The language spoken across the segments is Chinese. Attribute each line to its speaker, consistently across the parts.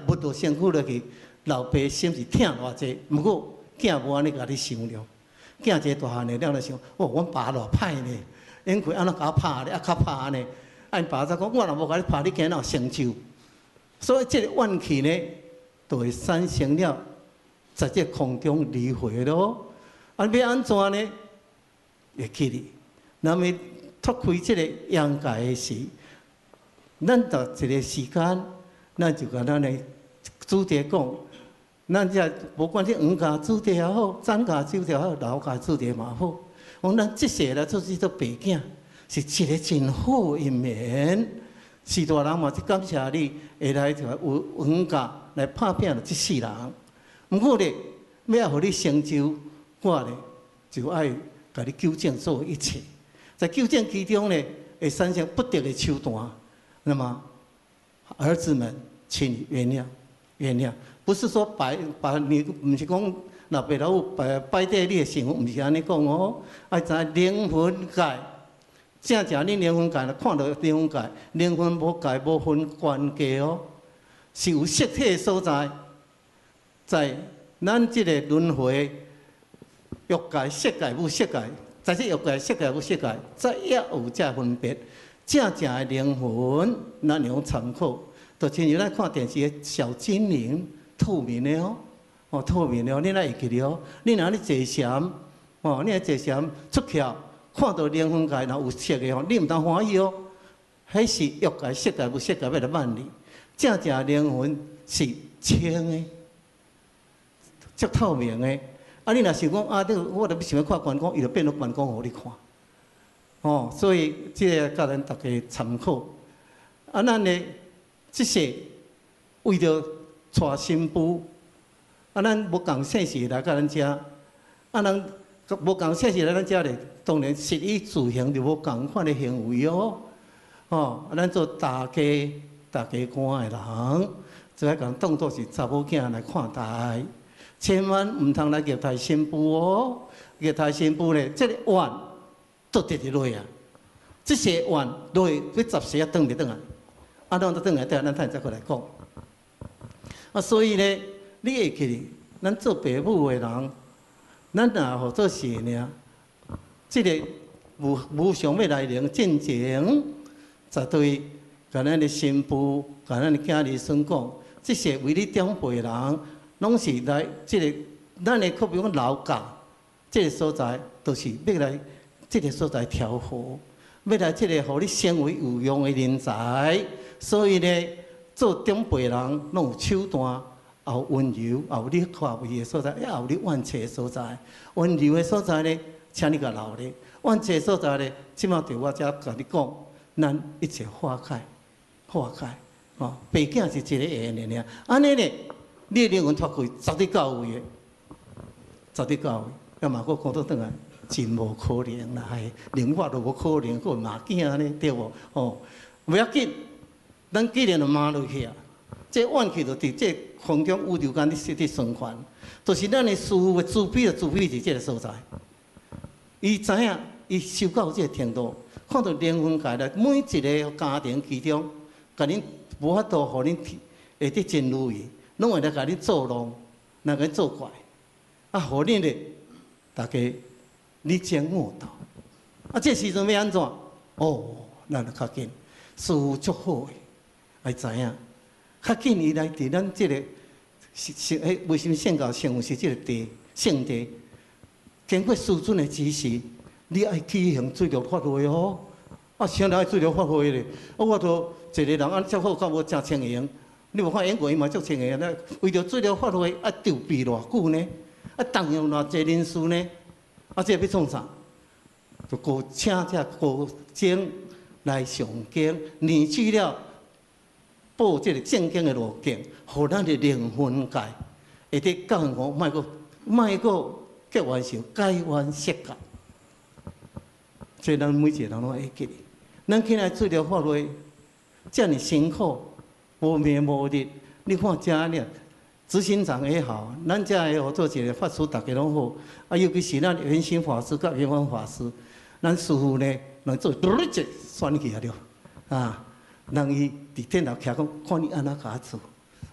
Speaker 1: 物到身躯落去，老爸心是疼偌济，毋过囝无安尼甲你想了。囝一个大汉的了咧想，哦，阮爸偌歹呢，因为安怎甲我拍咧，较拍呢？因爸则讲，我若无甲你拍，你今仔有成就。所以这个怨气呢，就会产生了在这空中离回咯。要安怎呢？会记哩，那么脱开这个阳界的时，咱到一个时间，咱就甲咱的主题讲，咱这无管是黄家主题也好，长家主题也好，老家主题嘛好，讲咱这些来做这做白囝，是一个真好一面。士大人嘛是感谢你，会来有黄家来拍拼了这世人。毋过咧，要互你成就，我咧就爱甲你纠正做一切。在纠正其中咧，会产生不得的手段。那么，儿子们，请你原谅，原谅。不是说把你，毋是讲老爸老母摆在你的想法，毋是安尼讲哦。爱知灵魂界。正正恁灵魂界，看到灵魂界，灵魂无界无分关系哦，是有实体的所在。在咱即个轮回，欲界、色界、无色界，在这欲界、色界、无色界，再也有这分别。正正的灵魂，咱用参考，就亲像咱看电视的小精灵，透明的哦，哦透明的哦，你来会记了哦。你若咧坐禅，哦，你来坐禅出窍。看到灵魂界若有色的吼，你毋当欢喜哦。迄是欲界、色界、无色界要来万你。正正灵魂是清的，足透明的。啊，你若想讲啊，我都想要看关公，伊就变做关公互你看。哦，所以这个甲咱大家参考。啊，咱呢，这些为着带新妇，啊，咱无共姓氏来甲咱遮，啊，咱无共姓氏来咱遮咧。当然，实以自行就无共款的行为哦。哦，咱做大家观的人，就要共当作是查某囝来看待，千万唔通来虐待新妇哦。虐待新妇咧，这个怨都直直落啊。这些怨落要10时啊，转袂转来？啊，咱都转来，咱再过来讲。啊，所以咧，你会记哩，咱做爸母的人，咱若好做事呢。这个无常要来临进前，绝对甲咱的新妇、甲咱的囝儿孙讲，这些为你长辈人，拢是来这个咱的可比讲老家，这个所在，都是要来这个所在调和，要来这个互你成为有用的人才。所以呢，做长辈人，拢有手段，也有温柔，也有你看位的所在，也有你怨气的所在。温柔的所在呢？请你甲留咧，阮这所在咧，即马对我遮甲你讲，咱一切化开，化开，哦，爸囝是一个下呢尔，安尼咧，你灵魂脱开，绝对到位的，绝对到位。要嘛，我讲倒转来，真无可能啦，灵法都无可能，个嘛囝呢，对无？哦，袂要紧，咱既然就骂落去啊，这怨气就伫这空中宇宙间咧实体循环，就是咱的师父的慈悲的慈悲是这个所在。伊知影，伊修到这个程度，看到灵魂界内每一个家庭其中，甲恁无法度，互恁下得真如意，拢会来甲恁作弄，来甲恁作怪，啊，互恁咧，大家你争我斗，啊，这时阵要安怎？哦，咱就较紧，师父足好诶，会知影，较紧伊来伫咱这个为什么圣教成为是这个地圣地？经过师尊的指示，你爱举行水疗法会哦。啊，啥人爱水疗法会咧？啊，我都一个人安遮好，敢无真清闲？你无看演过伊嘛足清闲咧？为着水疗法会啊，筹备偌久呢？啊，动用偌济人数呢？啊，这要创啥？就请这高僧来上经，研制了报这个正经的路径，互咱的灵魂界会得教我莫个。结完仇，改完设教，所以咱每一个人拢会记哩。咱起来做疗法会，遮尔辛苦，无眠无日。你看遮呢，执行长也好，咱遮也好做一个法师，大家拢好。啊，尤其是咱圆心法师甲圆光法师，咱师父呢，能做一节选起来了啊，让伊伫顶头徛讲，看你安怎甲做。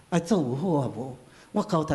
Speaker 1: 爱做有好啊无？我交代